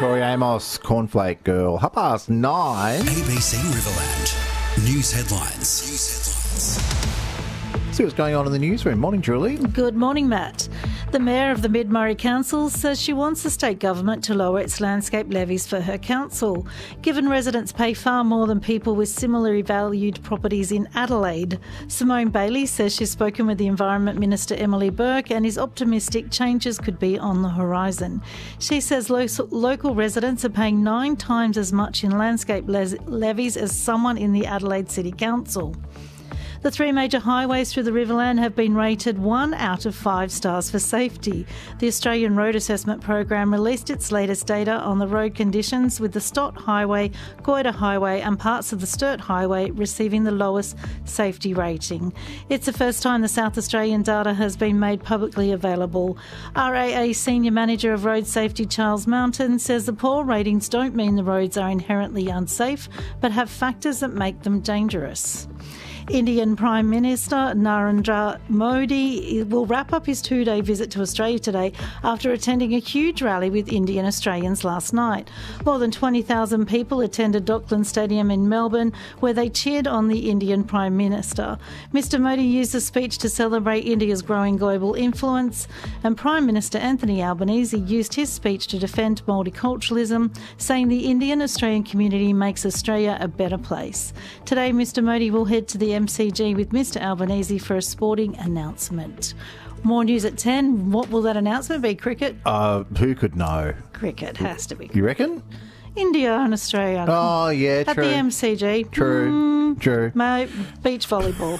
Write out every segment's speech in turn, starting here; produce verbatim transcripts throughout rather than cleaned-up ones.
Tori Amos, Cornflake Girl. Half past nine. A B C Riverland. News headlines. News headlines. See what's going on in the newsroom. Morning, Julie. Good morning, Matt. The Mayor of the Mid-Murray Council says she wants the state government to lower its landscape levies for her council, given residents pay far more than people with similarly valued properties in Adelaide. Simone Bailey says she's spoken with the Environment Minister Emily Burke and is optimistic changes could be on the horizon. She says lo- local residents are paying nine times as much in landscape le- levies as someone in the Adelaide City Council. The three major highways through the Riverland have been rated one out of five stars for safety. The Australian Road Assessment Program released its latest data on the road conditions, with the Stott Highway, Goyder Highway and parts of the Sturt Highway receiving the lowest safety rating. It's the first time the South Australian data has been made publicly available. R A A Senior Manager of Road Safety Charles Mountain says the poor ratings don't mean the roads are inherently unsafe, but have factors that make them dangerous. Indian Prime Minister Narendra Modi will wrap up his two-day visit to Australia today after attending a huge rally with Indian Australians last night. More than twenty thousand people attended Dockland Stadium in Melbourne, where they cheered on the Indian Prime Minister. Mister Modi used the speech to celebrate India's growing global influence, and Prime Minister Anthony Albanese used his speech to defend multiculturalism, saying the Indian-Australian community makes Australia a better place. Today, Mister Modi will head to the M C G with Mister Albanese for a sporting announcement. More news at ten. What will that announcement be? Cricket? Uh, who could know? Cricket has to be. You reckon? India and Australia. Oh, yeah, At true. the M C G. True, Mm, true. Mate, beach volleyball.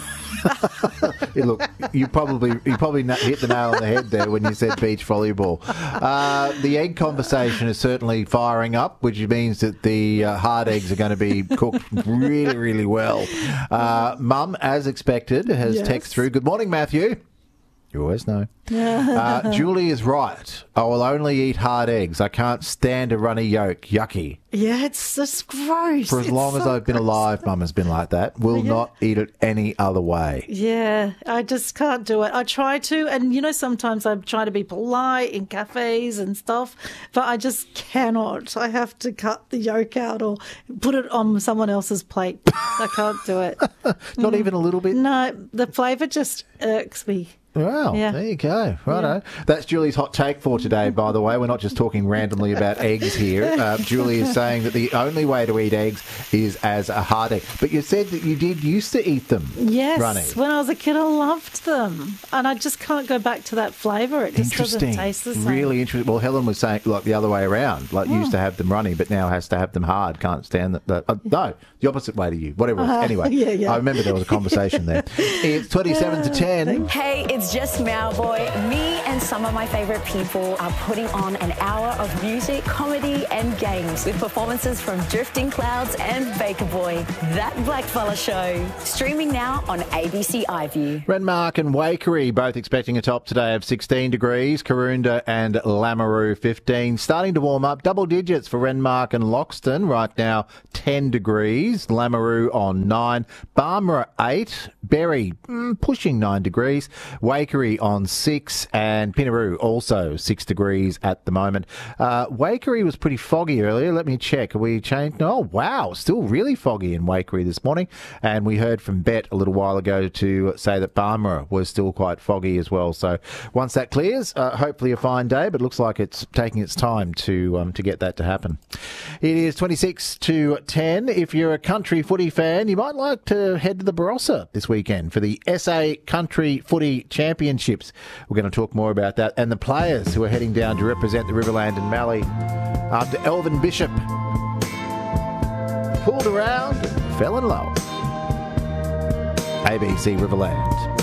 Yeah, look, you probably you probably na- hit the nail on the head there when you said beach volleyball. Uh, the egg conversation is certainly firing up, which means that the uh, hard eggs are going to be cooked really, really well. Uh, Mum, as expected, has Yes. text through. Good morning, Matthew. You always know. Uh, Julie is right. I will only eat hard eggs. I can't stand a runny yolk. Yucky. Yeah, it's just gross. For as It's long as so I've been gross. alive, Mum has been like that. Will Yeah. not eat it any other way. Yeah, I just can't do it. I try to, and you know, sometimes I try to be polite in cafes and stuff, but I just cannot. I have to cut the yolk out or put it on someone else's plate. I can't do it. Not even a little bit. No, the flavour just irks me. Wow, Yeah. there you go. Righto. That's Julie's hot take for today, by the way. We're not just talking randomly about eggs here. Uh, Julie is saying that the only way to eat eggs is as a hard egg. But you said that you did used to eat them. Yes, runny. when I was a kid, I loved them, and I just can't go back to that flavour. It just doesn't Interesting. taste the same. Really interesting. Well, Helen was saying like the other way around. Like used to have them runny, but now has to have them hard. Can't stand that. The, uh, no, the opposite way to you. Whatever. it is. Uh, Anyway, yeah, yeah. I remember there was a conversation there. It's twenty-seven to ten. Hey, it's just Malboy. Me and some of my favourite people are putting on an hour of music, comedy and games with performances from Drifting Clouds and Baker Boy. That Blackfella Show. Streaming now on A B C iView. Renmark and Waikerie both expecting a top today of sixteen degrees. Karoonda and Lameroo fifteen. Starting to warm up. Double digits for Renmark and Loxton. Right now ten degrees. Lameroo on nine. Barmera eight. Berry mm, pushing nine degrees. Waikerie on six. And Pinaroo also six degrees at the moment. Uh, Waikerie was pretty foggy earlier. Let me check. Are we changed? Oh, wow. Still really foggy in Waikerie this morning. And we heard from Bet a little while ago to say that Barmera was still quite foggy as well. So once that clears, uh, hopefully a fine day, but looks like it's taking its time to um, to get that to happen. It is twenty-six to ten. If you're a country footy fan, you might like to head to the Barossa this weekend for the S A Country Footy Championships. We're going to talk more about that and the players who are heading down to represent the Riverland and Mallee after Elvin Bishop pulled around and fell in love. A B C Riverland.